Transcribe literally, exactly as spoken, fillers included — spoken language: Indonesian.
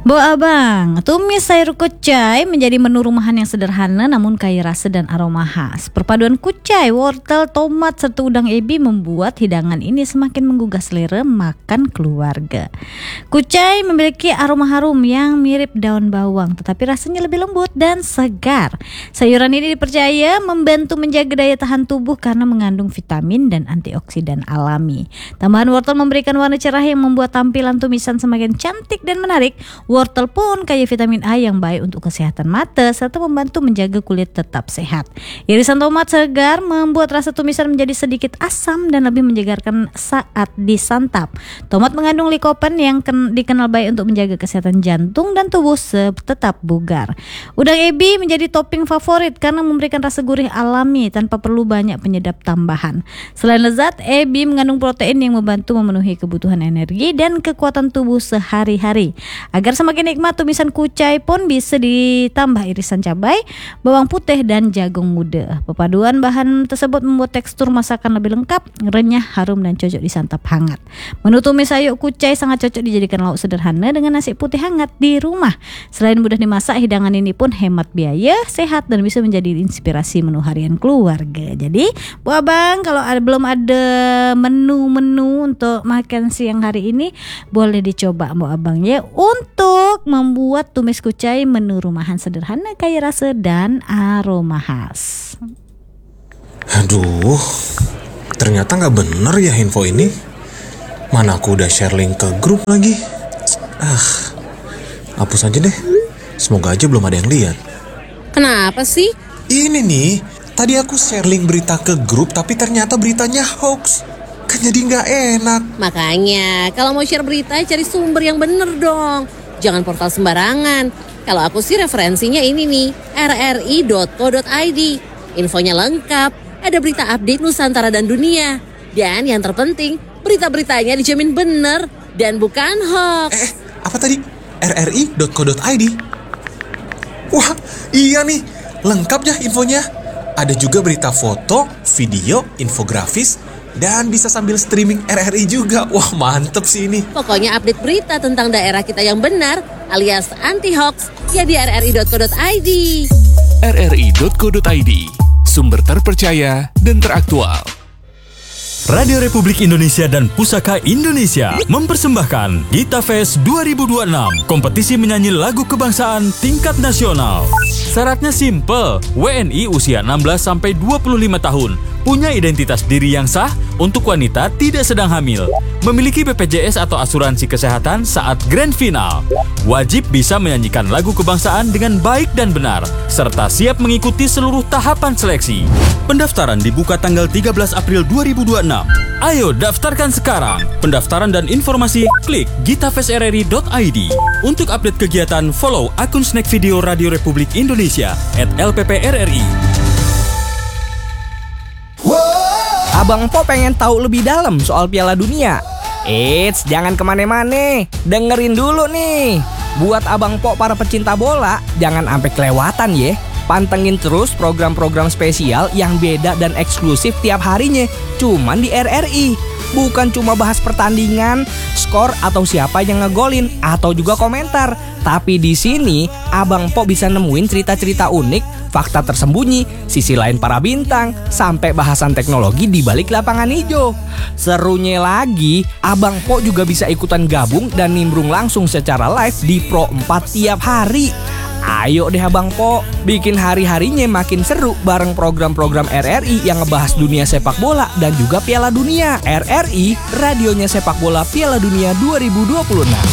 Bu Abang, tumis sayur kucai menjadi menu rumahan yang sederhana namun kaya rasa dan aroma khas. Perpaduan kucai, wortel, tomat, serta udang ebi membuat hidangan ini semakin menggugah selera makan keluarga. Kucai memiliki aroma harum yang mirip daun bawang, tetapi rasanya lebih lembut dan segar. Sayuran ini dipercaya membantu menjaga daya tahan tubuh karena mengandung vitamin dan antioksidan alami. Tambahan wortel memberikan warna cerah yang membuat tampilan tumisan semakin cantik dan menarik. Wortel pun kaya vitamin A yang baik untuk kesehatan mata serta membantu menjaga kulit tetap sehat. Irisan tomat segar membuat rasa tumisan menjadi sedikit asam dan lebih menyegarkan saat disantap. Tomat mengandung likopen yang ken- dikenal baik untuk menjaga kesehatan jantung dan tubuh tetap bugar. Udang ebi menjadi topping favorit karena memberikan rasa gurih alami tanpa perlu banyak penyedap tambahan. Selain lezat, ebi mengandung protein yang membantu memenuhi kebutuhan energi dan kekuatan tubuh sehari-hari. Agar semakin nikmat, tumisan kucai pun bisa ditambah irisan cabai, bawang putih dan jagung muda. Perpaduan bahan tersebut membuat tekstur masakan lebih lengkap, renyah, harum dan cocok disantap hangat. Menu tumis sayur kucai sangat cocok dijadikan lauk sederhana dengan nasi putih hangat di rumah. Selain mudah dimasak, hidangan ini pun hemat biaya, sehat dan bisa menjadi inspirasi menu harian keluarga. Jadi, Bu Abang, kalau ada, belum ada menu-menu untuk makan siang hari ini, boleh dicoba Bu Abang ya untuk membuat tumis kucai menu rumahan sederhana, kaya rasa dan aroma khas. Aduh, ternyata gak bener ya info ini. Mana aku udah share link ke grup lagi. Ah, hapus aja deh. Semoga aja belum ada yang lihat. Kenapa sih? Ini nih, tadi aku share link berita ke grup tapi ternyata beritanya hoax. Kan jadi gak enak. Makanya kalau mau share berita cari sumber yang bener dong. Jangan portal sembarangan. Kalau aku sih referensinya ini nih, r r i dot co dot i d. Infonya lengkap, ada berita update Nusantara dan dunia. Dan yang terpenting, berita-beritanya dijamin bener dan bukan hoax. Eh, apa tadi? r r i dot co dot i d. Wah, iya nih, lengkap ya infonya. Ada juga berita foto, video, infografis, dan bisa sambil streaming R R I juga. Wah, mantep sih ini. Pokoknya update berita tentang daerah kita yang benar alias anti-hoax ya di r r i dot co dot i d. r r i dot co dot i d, sumber terpercaya dan teraktual. Radio Republik Indonesia dan Pusaka Indonesia mempersembahkan Gita Fest dua ribu dua puluh enam, kompetisi menyanyi lagu kebangsaan tingkat nasional. Syaratnya simple, W N I usia enam belas sampai dua puluh lima tahun, punya identitas diri yang sah, untuk wanita tidak sedang hamil, memiliki B P J S atau asuransi kesehatan saat grand final, wajib bisa menyanyikan lagu kebangsaan dengan baik dan benar, serta siap mengikuti seluruh tahapan seleksi. Pendaftaran dibuka tanggal tiga belas April dua ribu dua puluh enam. Ayo daftarkan sekarang. Pendaftaran dan informasi klik gitafest r r i dot i d. Untuk update kegiatan, follow akun Snack Video Radio Republik Indonesia at l p p r r i. Abang Po pengen tahu lebih dalam soal Piala Dunia. Eits, jangan kemana-mana. Dengerin dulu nih. Buat Abang Po para pecinta bola, jangan sampai kelewatan ya. Pantengin terus program-program spesial yang beda dan eksklusif tiap harinya. Cuman di R R I. Bukan cuma bahas pertandingan, skor atau siapa yang ngegolin, atau juga komentar. Tapi di sini Abang Po bisa nemuin cerita-cerita unik, fakta tersembunyi, sisi lain para bintang, sampai bahasan teknologi di balik lapangan hijau. Serunya lagi, Abang Po juga bisa ikutan gabung dan nimbrung langsung secara live di Pro empat tiap hari. Ayo deh Abang Po, bikin hari-harinya makin seru bareng program-program R R I yang ngebahas dunia sepak bola dan juga Piala Dunia. R R I, radionya sepak bola Piala Dunia dua ribu dua puluh enam.